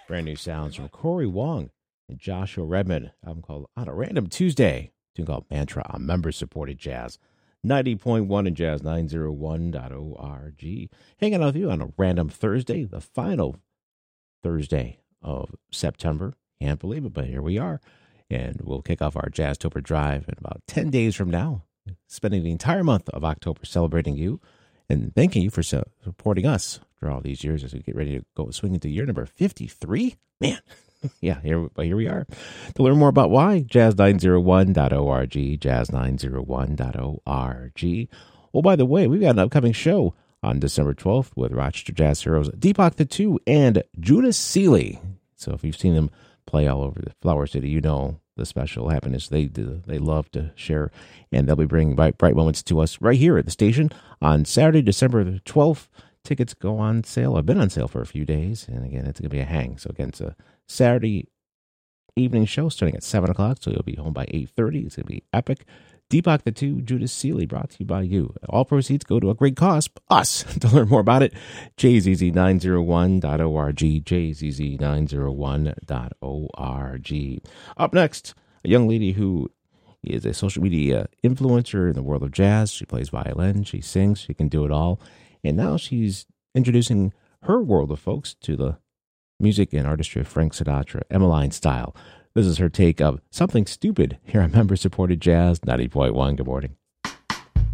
Brand new sounds from Corey Wong and Joshua Redmond. Album called On a Random Tuesday. Tune called Mantra on member-supported jazz. 90.1 and jazz901.org. Hanging out with you on a random Thursday, the final Thursday of September. Can't believe it, but here we are. And we'll kick off our Jazztober Drive in about 10 days from now, spending the entire month of October celebrating you and thanking you for supporting us for all these years as we get ready to go swing into year number 53. Man, yeah, here we are. To learn more about why, jazz901.org, jazz901.org. Oh, by the way, we've got an upcoming show on December 12th with Rochester Jazz Heroes, Deepak Tatu and Judas Seeley. So if you've seen them play all over the Flower City, you know the special happiness they do. They love to share, and they'll be bringing bright moments to us right here at the station on Saturday, December the 12th. Tickets go on sale. I've been on sale for a few days, and again, it's going to be a hang. So again, it's a Saturday evening show starting at 7 o'clock, so you'll be home by 8:30. It's going to be epic. Deepak Tatu, Judas Seeley, brought to you by you. All proceeds go to a great cause, us. To learn more about it, jzz901.org, jzz901.org. Up next, a young lady who is a social media influencer in the world of jazz. She plays violin, she sings, she can do it all. And now she's introducing her world of folks to the music and artistry of Frank Sinatra, Emmeline style. This is her take of Something Stupid here on member-supported Jazz 90.1. Good morning.